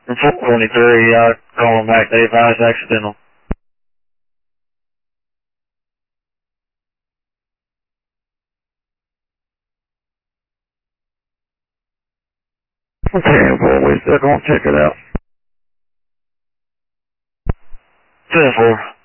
423, calling back, they advised accidental. Okay, well, we're still gonna check it out. 10-4.